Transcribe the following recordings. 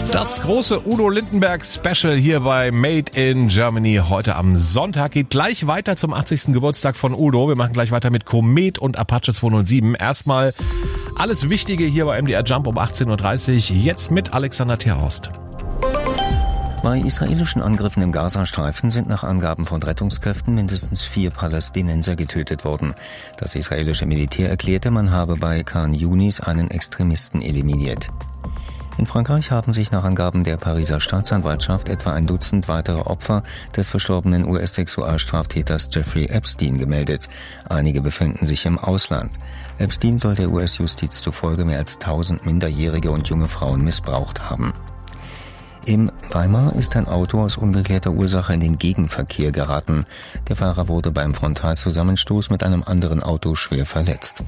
Das große Udo Lindenberg Special hier bei Made in Germany. Heute am Sonntag geht gleich weiter zum 80. Geburtstag von Udo. Wir machen gleich weiter mit Komet und Apache 207. Erstmal alles Wichtige hier bei MDR Jump um 18.30 Uhr. Jetzt mit Alexander Terhorst. Bei israelischen Angriffen im Gazastreifen sind nach Angaben von Rettungskräften mindestens 4 Palästinenser getötet worden. Das israelische Militär erklärte, man habe bei Khan Yunis einen Extremisten eliminiert. In Frankreich haben sich nach Angaben der Pariser Staatsanwaltschaft etwa ein Dutzend weitere Opfer des verstorbenen US-Sexualstraftäters Jeffrey Epstein gemeldet. Einige befinden sich im Ausland. Epstein soll der US-Justiz zufolge mehr als 1000 Minderjährige und junge Frauen missbraucht haben. Im Weimar ist ein Auto aus ungeklärter Ursache in den Gegenverkehr geraten. Der Fahrer wurde beim Frontalzusammenstoß mit einem anderen Auto schwer verletzt.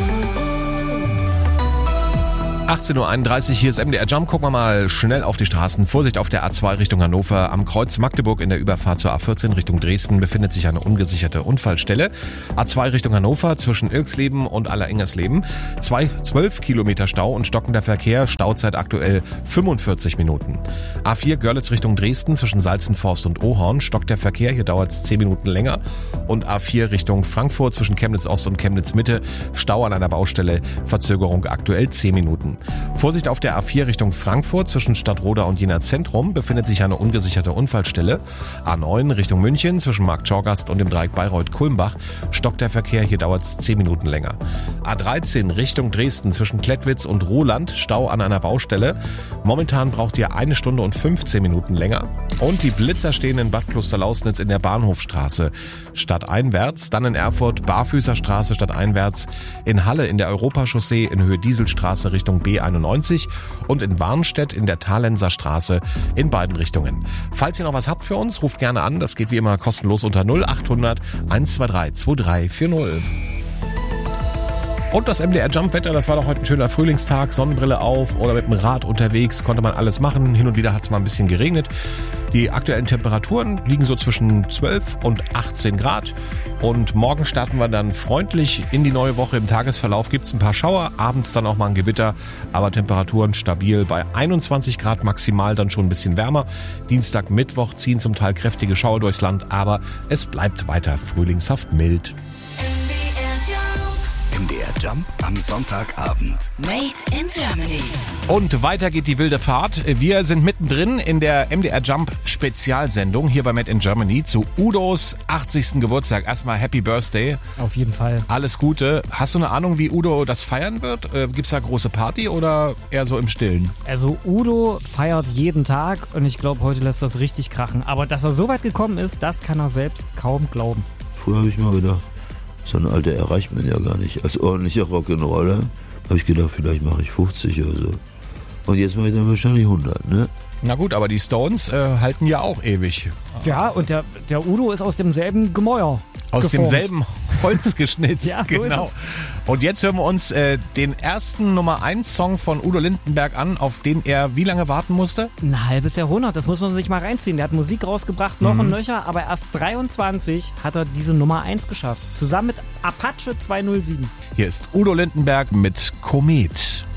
18.31 Uhr, hier ist MDR Jump. Gucken wir mal schnell auf die Straßen. Vorsicht auf der A2 Richtung Hannover. Am Kreuz Magdeburg in der Überfahrt zur A14 Richtung Dresden befindet sich eine ungesicherte Unfallstelle. A2 Richtung Hannover zwischen Ilksleben und Allerengersleben. 12 Kilometer Stau und stockender Verkehr. Stauzeit aktuell 45 Minuten. A4 Görlitz Richtung Dresden zwischen Salzenforst und Ohorn. Stockt der Verkehr, hier dauert es 10 Minuten länger. Und A4 Richtung Frankfurt zwischen Chemnitz Ost und Chemnitz Mitte. Stau an einer Baustelle. Verzögerung aktuell 10 Minuten. Vorsicht auf der A4 Richtung Frankfurt zwischen Stadtroda und Jena Zentrum befindet sich eine ungesicherte Unfallstelle. A9 Richtung München zwischen Marktschorgast und dem Dreieck Bayreuth-Kulmbach stockt der Verkehr, hier dauert es 10 Minuten länger. A13 Richtung Dresden zwischen Klettwitz und Roland, Stau an einer Baustelle. Momentan braucht ihr 1 Stunde und 15 Minuten länger. Und die Blitzer stehen in Bad Klosterlausnitz in der Bahnhofstraße stadteinwärts, dann in Erfurt Barfüßerstraße stadteinwärts, in Halle in der Europachaussee in Höhe Dieselstraße Richtung B91 und in Warnstedt in der Thalenser Straße in beiden Richtungen. Falls ihr noch was habt für uns, ruft gerne an. Das geht wie immer kostenlos unter 0800 123 2340. Und das MDR Jump Wetter, das war doch heute ein schöner Frühlingstag, Sonnenbrille auf oder mit dem Rad unterwegs, konnte man alles machen. Hin und wieder hat es mal ein bisschen geregnet. Die aktuellen Temperaturen liegen so zwischen 12 und 18 Grad. Und morgen starten wir dann freundlich in die neue Woche. Im Tagesverlauf gibt es ein paar Schauer, abends dann auch mal ein Gewitter, aber Temperaturen stabil bei 21 Grad maximal, dann schon ein bisschen wärmer. Dienstag, Mittwoch ziehen zum Teil kräftige Schauer durchs Land, aber es bleibt weiter frühlingshaft mild. MDR Jump am Sonntagabend. Made in Germany. Und weiter geht die wilde Fahrt. Wir sind mittendrin in der MDR Jump Spezialsendung hier bei Made in Germany zu Udos 80. Geburtstag. Erstmal Happy Birthday. Auf jeden Fall. Alles Gute. Hast du eine Ahnung, wie Udo das feiern wird? Gibt's da große Party oder eher so im Stillen? Also Udo feiert jeden Tag und ich glaube, heute lässt das richtig krachen. Aber dass er so weit gekommen ist, das kann er selbst kaum glauben. Früher habe ich mal gedacht, so ein Alter erreicht man ja gar nicht. Als ordentlicher Rock'n'Roller habe ich gedacht, vielleicht mache ich 50 oder so. Und jetzt mache ich dann wahrscheinlich 100, ne? Na gut, aber die Stones halten ja auch ewig. Ja, und der Udo ist aus demselben Gemäuer Aus geformt. demselben Holz geschnitzt. Ja, so genau. ist es. Und jetzt hören wir uns den ersten Nummer 1 Song von Udo Lindenberg an, auf den er wie lange warten musste? Ein halbes Jahrhundert, das muss man sich mal reinziehen. Der hat Musik rausgebracht, noch und nöcher, aber erst 23 hat er diese Nummer 1 geschafft. Zusammen mit Apache 207. Hier ist Udo Lindenberg mit Komet.